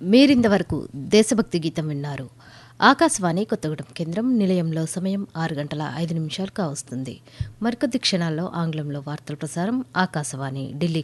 మీరింతవరకు దేశభక్తి గీతం విన్నారు. ఆకాశవాణి కొత్తగూడెం కేంద్రం. నిలయంలో సమయం 6:05 కావస్తుంది. మరికొద్ది క్షణాల్లో ఆంగ్లంలో వార్తల ప్రసారం. ఆకాశవాణి ఢిల్లీ